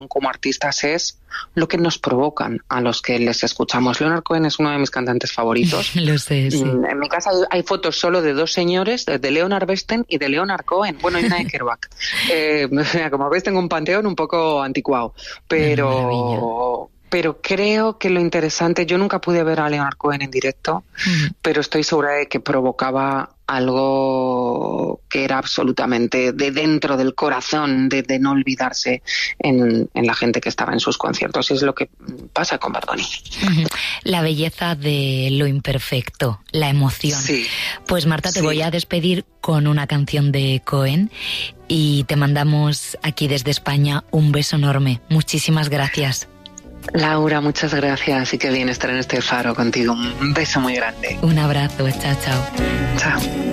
como artistas es lo que nos provocan a los que les escuchamos. Leonard Cohen es uno de mis cantantes favoritos. Lo sé, sí. En mi casa hay fotos solo de dos señores, de Leonard Bernstein y de Leonard Cohen. Bueno, y una de Kerouac. Como veis, tengo un panteón un poco anticuado, pero creo que lo interesante, yo nunca pude ver a Leonard Cohen en directo, pero estoy segura de que provocaba algo que era absolutamente de dentro del corazón, de no olvidarse en la gente que estaba en sus conciertos. Y es lo que pasa con Bad Bunny. La belleza de lo imperfecto, la emoción. Sí. Pues Marta, te voy a despedir con una canción de Cohen y te mandamos aquí desde España un beso enorme. Muchísimas gracias. Laura, muchas gracias y qué bien estar en este faro contigo. Un beso muy grande. Un abrazo, chao, chao. Chao.